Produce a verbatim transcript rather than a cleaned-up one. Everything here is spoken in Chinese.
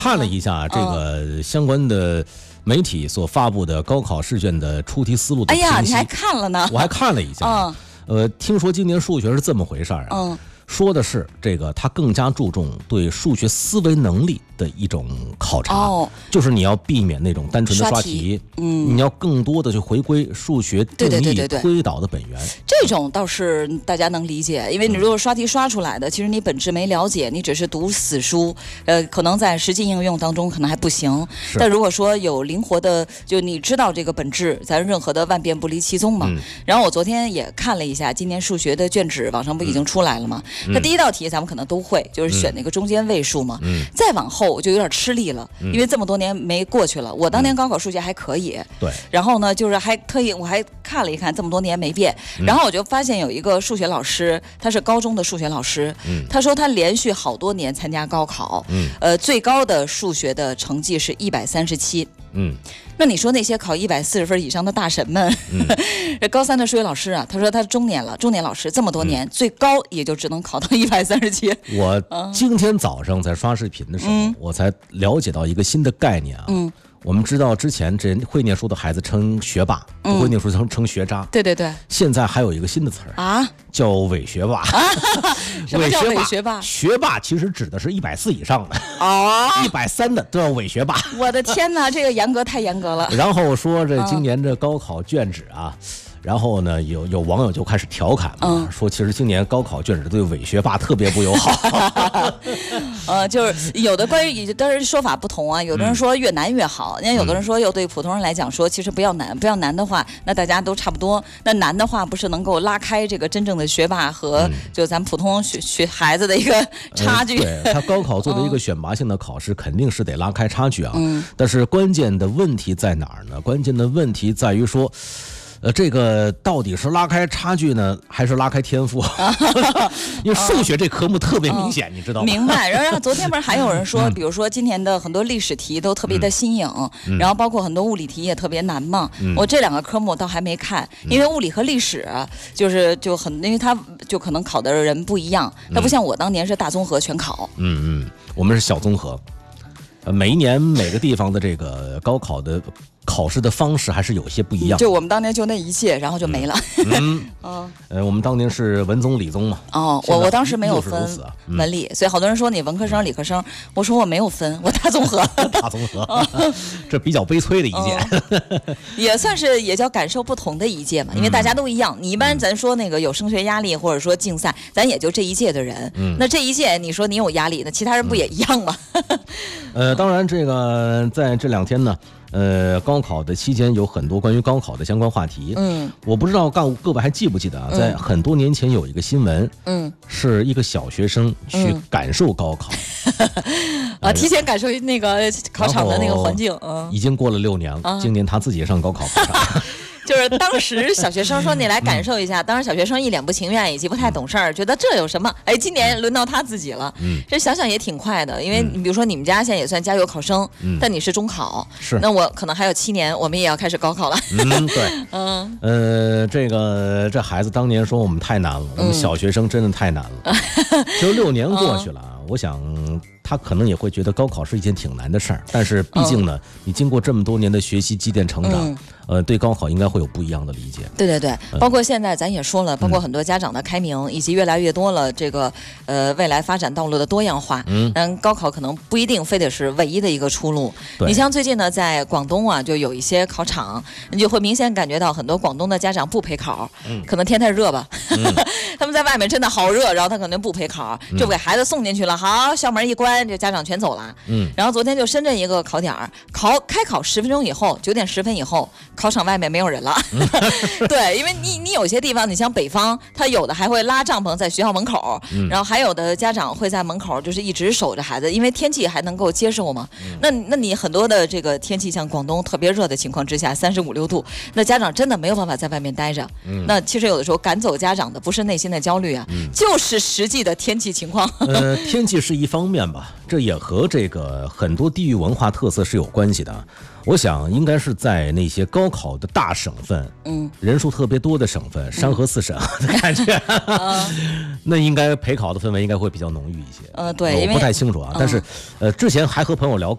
看了一下这个相关的媒体所发布的高考试卷的出题思路的哎呀，你还看了呢？ 我还看了一下。嗯，呃，听说今年数学是这么回事啊。嗯。说的是这个，他更加注重对数学思维能力的一种考察，哦、就是你要避免那种单纯的刷题，嗯，你要更多的去回归数学定义推导的本源。 这种倒是大家能理解，因为你如果刷题刷出来的，嗯、其实你本质没了解，你只是读死书，呃，可能在实际应用当中可能还不行。但如果说有灵活的，就你知道这个本质，咱任何的万变不离其宗嘛。嗯、然后我昨天也看了一下今年数学的卷纸，网上不已经出来了吗？嗯、那第一道题咱们可能都会，就是选那个中间位数嘛。嗯、再往后我就有点吃力了，嗯、因为这么多年没过去了。我当年高考数学还可以，对、嗯。然后呢，就是还特意我还看了一看，这么多年没变。嗯、然后我就发现有一个数学老师，他是高中的数学老师，嗯、他说他连续好多年参加高考，嗯、呃，最高的数学的成绩是一百三十七。嗯，那你说那些考一百四十分以上的大神们，嗯、高三的数学老师啊，他说他中年了，中年老师这么多年，嗯、最高也就只能考到一百三十七。 我今天早上在刷视频的时候，嗯、我才了解到一个新的概念啊。嗯，我们知道之前这会念书的孩子称学霸，不会念书称称学渣。对对对。 现在还有一个新的词儿啊，叫伪学霸。 什么叫伪学霸？ 学霸其实指的是一百四以上的哦，一百三的都叫伪学霸。 我的天哪，这个严格太严格了。 然后说这今年这高考卷纸啊。然后呢，有有网友就开始调侃嘛，嗯、说其实今年高考卷纸对伪学霸特别不友好。 呃，就是有的关于，当然说法不同啊。有的人说越难越好，那、嗯、有的人说又对普通人来讲说，其实不要难，不要难的话，那大家都差不多。那难的话，不是能够拉开这个真正的学霸和就咱普通学学孩子的一个差距。 嗯、对他高考作为一个选拔性的考试，肯定是得拉开差距啊。嗯、但是关键的问题在哪儿呢？关键的问题在于说。呃，这个到底是拉开差距呢，还是拉开天赋？因为数学这科目特别明显，嗯、你知道吗？ 明白。然后昨天不是还有人说，嗯、比如说今年的很多历史题都特别的新颖，嗯、然后包括很多物理题也特别难嘛。嗯、我这两个科目倒还没看，因为物理和历史就是就很，因为它就可能考的人不一样，它不像我当年是大综合全考。 嗯嗯，我们是小综合。呃，每一年每个地方的这个高考的考试的方式还是有些不一样。 就我们当年就那一届，然后就没了。嗯， 嗯呃，我们当年是文综理综嘛。 哦，我我当时没有分文理，嗯、所以好多人说你文科生、理科生，我说我没有分，我大综合。 大综合，这比较悲催的一届， 嗯、也算是也叫感受不同的一届嘛，因为大家都一样。你一般咱说那个有升学压力或者说竞赛，咱也就这一届的人。嗯，那这一届你说你有压力，那其他人不也一样吗？ 呃，当然，这个在这两天呢，呃，高考的期间有很多关于高考的相关话题。嗯，我不知道各各位还记不记得啊？嗯、在很多年前有一个新闻，嗯，是一个小学生去感受高考， 嗯、啊，提前感受那个考场的那个环境。嗯， 已经过了六年了，嗯、今年他自己上高考考场。 就是当时小学生说你来感受一下，当时小学生一脸不情愿以及不太懂事儿，觉得这有什么？哎，今年轮到他自己了。嗯，这想想也挺快的，因为你比如说你们家现在也算加油考生，嗯、但你是中考， 是那我可能还有七年，我们也要开始高考了。 嗯，对，嗯，呃，这个这孩子当年说我们太难了，我们小学生真的太难了。就六年过去了，我想。他可能也会觉得高考是一件挺难的事儿，但是毕竟呢，嗯、你经过这么多年的学习积淀成长，嗯、呃，对高考应该会有不一样的理解。 对对对，包括现在咱也说了，包括很多家长的开明，嗯、以及越来越多了这个呃未来发展道路的多样化。嗯，但高考可能不一定非得是唯一的一个出路。你像最近呢，在广东啊，就有一些考场，你就会明显感觉到很多广东的家长不陪考，嗯、可能天太热吧，嗯、他们在外面真的好热，然后他可能不陪考，就给孩子送进去了，好，校门一关。这家长全走了，嗯，然后昨天就深圳一个考点儿，考开考十分钟以后，九点十分以后，考场外面没有人了。对，因为你你有些地方，你像北方，他有的还会拉帐篷在学校门口，嗯、然后还有的家长会在门口就是一直守着孩子，因为天气还能够接受嘛。嗯、那那你很多的这个天气，像广东特别热的情况之下，三十五六度，那家长真的没有办法在外面待着。嗯、那其实有的时候赶走家长的不是内心的焦虑啊，嗯、就是实际的天气情况。 呃，天气是一方面吧。这也和这个很多地域文化特色是有关系的。我想应该是在那些高考的大省份，嗯，人数特别多的省份，山河四省的感觉，嗯、那应该陪考的氛围应该会比较浓郁一些。呃，对，我不太清楚啊，嗯、但是呃，之前还和朋友聊。